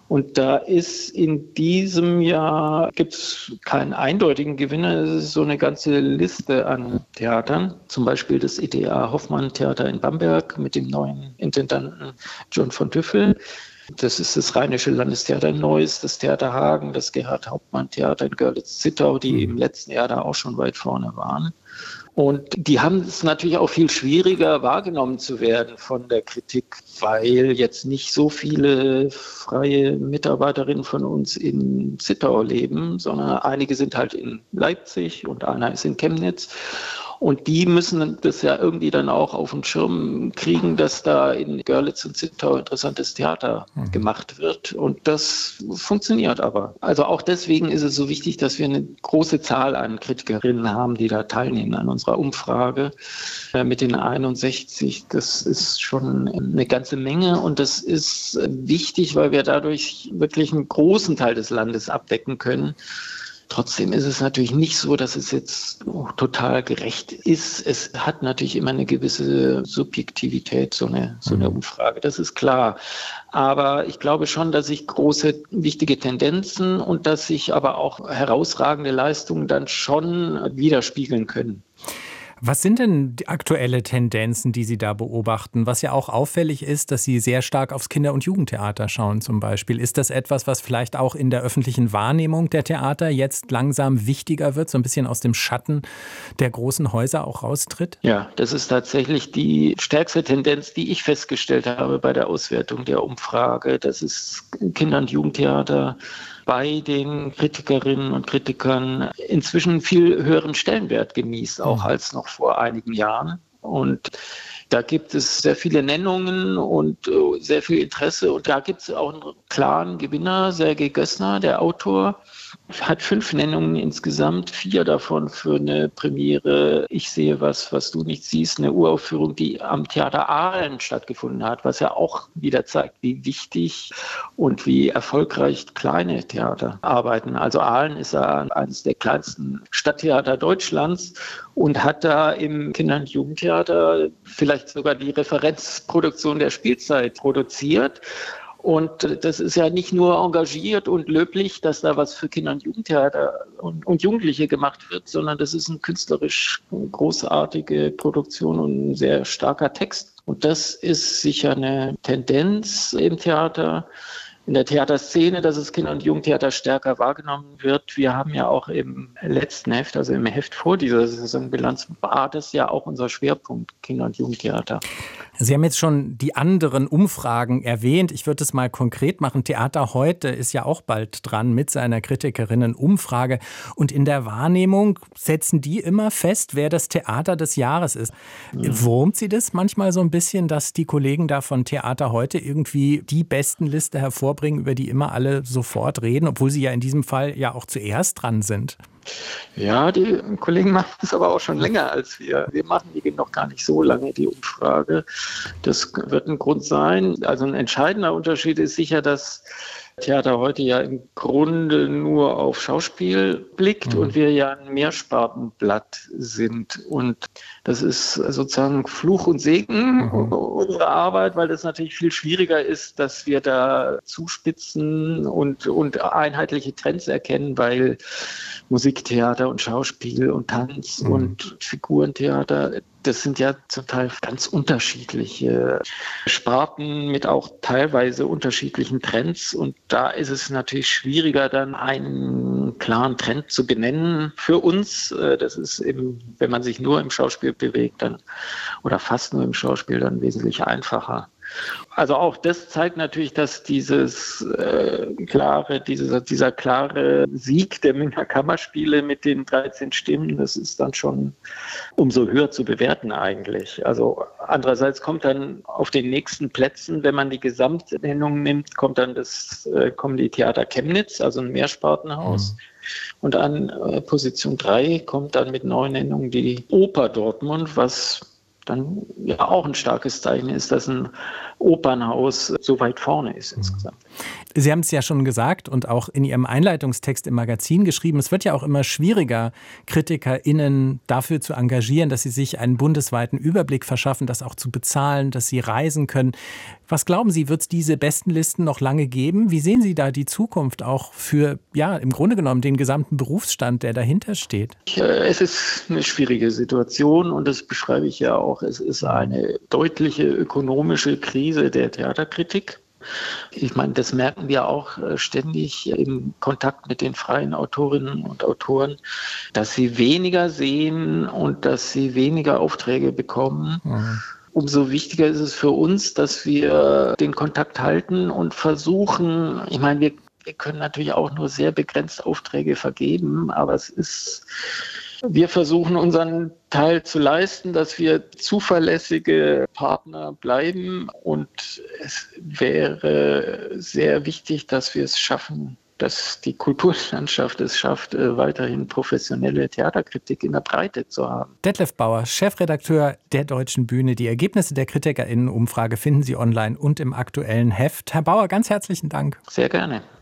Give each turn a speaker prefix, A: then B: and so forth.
A: Und da ist in diesem Jahr, gibt es keinen eindeutigen Gewinner, es ist so eine ganze Liste an Theatern, zum Beispiel das E.T.A. Hoffmann Theater in Bamberg mit dem neuen Intendanten John von Düffel. Das ist das Rheinische Landestheater in Neuss, das Theater Hagen, das Gerhard Hauptmann Theater in Görlitz-Zittau, die im letzten Jahr da auch schon weit vorne waren. Und die haben es natürlich auch viel schwieriger, wahrgenommen zu werden von der Kritik, weil jetzt nicht so viele freie Mitarbeiterinnen von uns in Zittau leben, sondern einige sind halt in Leipzig und einer ist in Chemnitz. Und die müssen das ja irgendwie dann auch auf den Schirm kriegen, dass da in Görlitz und Zittau interessantes Theater gemacht wird. Und das funktioniert aber. Also auch deswegen ist es so wichtig, dass wir eine große Zahl an Kritikerinnen haben, die da teilnehmen an unserer Umfrage. Mit den 61, das ist schon eine ganze Menge. Und das ist wichtig, weil wir dadurch wirklich einen großen Teil des Landes abdecken können. Trotzdem ist es natürlich nicht so, dass es jetzt total gerecht ist. Es hat natürlich immer eine gewisse Subjektivität, so eine Umfrage, das ist klar. Aber ich glaube schon, dass sich große, wichtige Tendenzen und dass sich aber auch herausragende Leistungen dann schon widerspiegeln können.
B: Was sind denn die aktuelle Tendenzen, die Sie da beobachten? Was ja auch auffällig ist, dass Sie sehr stark aufs Kinder- und Jugendtheater schauen zum Beispiel. Ist das etwas, was vielleicht auch in der öffentlichen Wahrnehmung der Theater jetzt langsam wichtiger wird, so ein bisschen aus dem Schatten der großen Häuser auch raustritt?
A: Ja, das ist tatsächlich die stärkste Tendenz, die ich festgestellt habe bei der Auswertung der Umfrage. Das ist Kinder- und Jugendtheater bei den Kritikerinnen und Kritikern inzwischen viel höheren Stellenwert genießt, auch als noch vor einigen Jahren. Und da gibt es sehr viele Nennungen und sehr viel Interesse. Und da gibt es auch einen klaren Gewinner, Sergei Gössner, der Autor. Hat 5 Nennungen insgesamt, 4 davon für eine Premiere Ich sehe was du nicht siehst, eine Uraufführung, die am Theater Aalen stattgefunden hat, was ja auch wieder zeigt, wie wichtig und wie erfolgreich kleine Theater arbeiten. Also Aalen ist ja eines der kleinsten Stadttheater Deutschlands und hat da im Kinder- und Jugendtheater vielleicht sogar die Referenzproduktion der Spielzeit produziert. Und das ist ja nicht nur engagiert und löblich, dass da was für Kinder- und Jugendtheater und Jugendliche gemacht wird, sondern das ist eine künstlerisch großartige Produktion und ein sehr starker Text. Und das ist sicher eine Tendenz im Theater, in der Theaterszene, dass das Kinder- und Jugendtheater stärker wahrgenommen wird. Wir haben ja auch im letzten Heft, also im Heft vor dieser Saisonbilanz, war das ja auch unser Schwerpunkt, Kinder- und Jugendtheater.
B: Sie haben jetzt schon die anderen Umfragen erwähnt. Ich würde es mal konkret machen. Theater heute ist ja auch bald dran mit seiner Kritikerinnen-Umfrage. Und in der Wahrnehmung setzen die immer fest, wer das Theater des Jahres ist. Wurmt Sie das manchmal so ein bisschen, dass die Kollegen da von Theater heute irgendwie die Bestenliste hervorbringen, über die immer alle sofort reden, obwohl sie ja in diesem Fall ja auch zuerst dran sind?
A: Ja, die Kollegen machen es aber auch schon länger als wir. Wir machen die noch gar nicht so lange, die Umfrage. Das wird ein Grund sein. Also ein entscheidender Unterschied ist sicher, dass Theater heute ja im Grunde nur auf Schauspiel blickt und wir ja ein Mehrspartenblatt sind. Und das ist sozusagen Fluch und Segen unserer Arbeit, weil das natürlich viel schwieriger ist, dass wir da zuspitzen und einheitliche Trends erkennen, weil Musiktheater und Schauspiel und Tanz und Figurentheater, das sind ja zum Teil ganz unterschiedliche Sparten mit auch teilweise unterschiedlichen Trends. Und da ist es natürlich schwieriger, dann einen klaren Trend zu benennen für uns. Das ist eben, wenn man sich nur im Schauspiel bewegt, dann oder fast nur im Schauspiel, dann wesentlich einfacher. Also auch das zeigt natürlich, dass dieser klare Sieg der Münchner Kammerspiele mit den 13 Stimmen, das ist dann schon umso höher zu bewerten eigentlich. Also andererseits kommt dann auf den nächsten Plätzen, wenn man die Gesamtnennung nimmt, kommen die Theater Chemnitz, also ein Mehrspartenhaus. Und an Position 3 kommt dann mit 9 Nennungen die Oper Dortmund, was dann ja auch ein starkes Zeichen ist, dass ein Opernhaus so weit vorne ist insgesamt.
B: Sie haben es ja schon gesagt und auch in Ihrem Einleitungstext im Magazin geschrieben, es wird ja auch immer schwieriger, KritikerInnen dafür zu engagieren, dass sie sich einen bundesweiten Überblick verschaffen, das auch zu bezahlen, dass sie reisen können. Was glauben Sie, wird es diese Bestenlisten noch lange geben? Wie sehen Sie da die Zukunft auch für, ja, im Grunde genommen den gesamten Berufsstand, der dahinter steht?
A: Es ist eine schwierige Situation und das beschreibe ich ja auch. Es ist eine deutliche ökonomische Krise der Theaterkritik. Ich meine, das merken wir auch ständig im Kontakt mit den freien Autorinnen und Autoren, dass sie weniger sehen und dass sie weniger Aufträge bekommen. Mhm. Umso wichtiger ist es für uns, dass wir den Kontakt halten und versuchen, ich meine, wir können natürlich auch nur sehr begrenzt Aufträge vergeben, aber wir versuchen unseren Teil zu leisten, dass wir zuverlässige Partner bleiben und es wäre sehr wichtig, dass wir es schaffen, dass die Kulturlandschaft es schafft, weiterhin professionelle Theaterkritik in der Breite zu haben.
B: Detlef Bauer, Chefredakteur der Deutschen Bühne. Die Ergebnisse der KritikerInnen-Umfrage finden Sie online und im aktuellen Heft. Herr Bauer, ganz herzlichen Dank.
A: Sehr gerne.